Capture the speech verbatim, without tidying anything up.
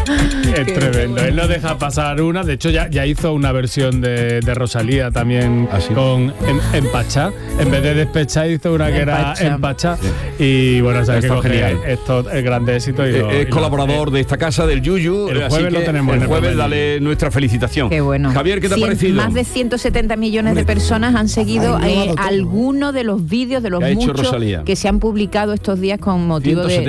Es tremendo, él no deja pasar una. De hecho ya, ya hizo una versión de, de Rosalía también. ¿Ah, sí? Con en, Empachá. En vez de Despechá hizo una que era Empachá. Y bueno, sabes que coge genial. Esto es grande éxito. Y Eh, lo, es y lo colaborador hace. de esta casa del Yuyu. El así jueves que lo tenemos el en el jueves programa. dale nuestra felicitación. Qué bueno. Javier, ¿qué te ha Cien- parecido? Más de ciento setenta millones de personas han seguido Ha eh, englobado todo. alguno de los vídeos de los ¿Qué ha hecho muchos Rosalía? que se han publicado estos días con motivo de, ciento setenta